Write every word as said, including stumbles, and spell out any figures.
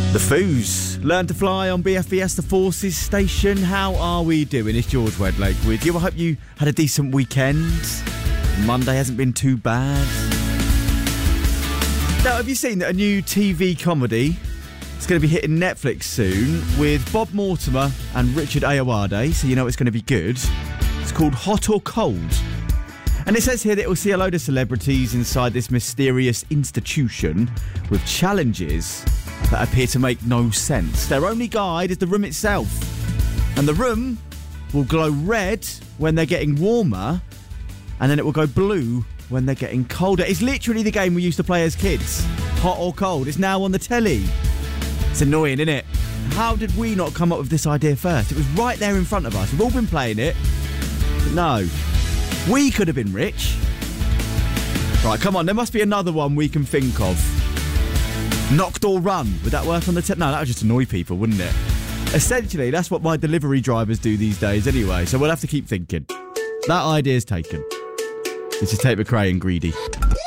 The Foos, Learn to Fly on B F B S, the Forces station. How are we doing? It's George Wedlake with you. I hope you had a decent weekend. Monday hasn't been too bad. Now, have you seen that a new T V comedy is going to be hitting Netflix soon with Bob Mortimer and Richard Ayoade, so you know it's going to be good. It's called Hot or Cold. And it says here that it will see a load of celebrities inside this mysterious institution with challenges that appear to make no sense. Their only guide is the room itself. And the room will glow red when they're getting warmer, and then it will go blue when they're getting colder. It's literally the game we used to play as kids. Hot or cold. It's now on the telly. It's annoying, isn't it? How did we not come up with this idea first? It was right there in front of us. We've all been playing it. But no. We could have been rich. Right, come on. There must be another one we can think of. Knocked or run. Would that work on the... Te- no, that would just annoy people, wouldn't it? Essentially, that's what my delivery drivers do these days anyway, so we'll have to keep thinking. That idea's taken. This is Tate McRae and Greedy.